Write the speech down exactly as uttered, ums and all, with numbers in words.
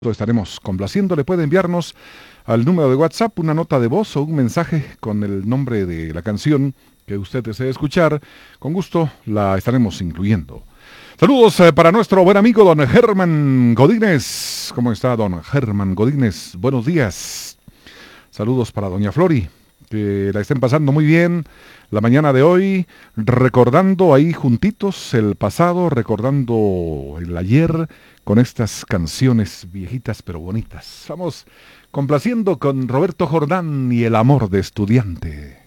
Lo estaremos complaciendo. Le puede enviarnos al número de WhatsApp una nota de voz o un mensaje con el nombre de la canción que usted desee escuchar. Con gusto la estaremos incluyendo. Saludos eh, para nuestro buen amigo don Germán Godínez. ¿Cómo está don Germán Godínez? Buenos días. Saludos para doña Flori. Que la estén pasando muy bien la mañana de hoy, recordando ahí juntitos el pasado, recordando el ayer con estas canciones viejitas pero bonitas. Vamos complaciendo con Roberto Jordán y El amor de estudiante.